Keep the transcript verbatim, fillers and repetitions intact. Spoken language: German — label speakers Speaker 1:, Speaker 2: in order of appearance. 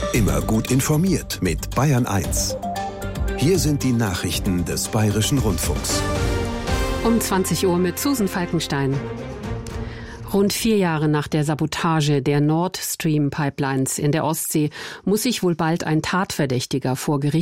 Speaker 1: Immer gut informiert mit Bayern eins. Hier sind die Nachrichten des Bayerischen Rundfunks.
Speaker 2: Um zwanzig Uhr mit Susan Falkenstein. Rund vier Jahre nach der Sabotage der Nord Stream Pipelines in der Ostsee muss sich wohl bald ein Tatverdächtiger vor Gericht